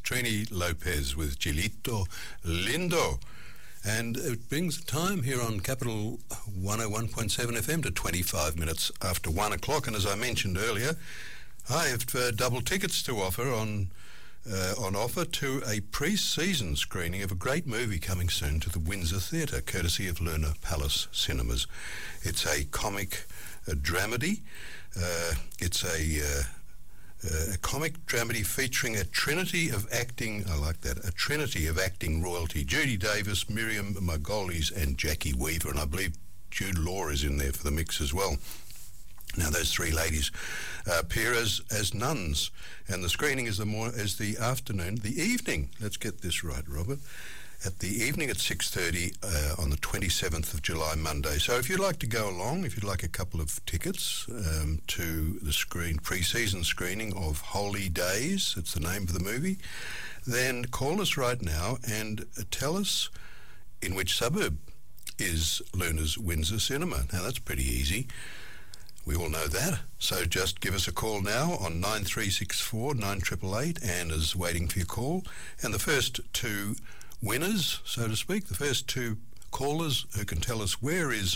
Trini Lopez with Gilito Lindo. And it brings the time here on Capital 101.7 FM to 25 minutes after 1 o'clock. And as I mentioned earlier, I have double tickets to offer on offer to a pre-season screening of a great movie coming soon to the Windsor Theatre, courtesy of Luna Palace Cinemas. It's a comic dramedy. It's a comic dramedy featuring a trinity of acting, I like that, a trinity of acting royalty. Judy Davis, Miriam Margolyes and Jackie Weaver, and I believe Jude Law is in there for the mix as well. Now those three ladies appear as nuns, and the screening is the afternoon, the evening. Let's get this right, Robert. At the evening at 6:30 on the 27th of July, Monday. So if you'd like to go along, if you'd like a couple of tickets to the pre-season screening of Holy Days, it's the name of the movie, then call us right now and tell us in which suburb is Luna's Windsor Cinema. Now that's pretty easy. We all know that. So just give us a call now on 9364 9888, Anna's waiting for your call. And the first two winners, so to speak, the first two callers who can tell us where is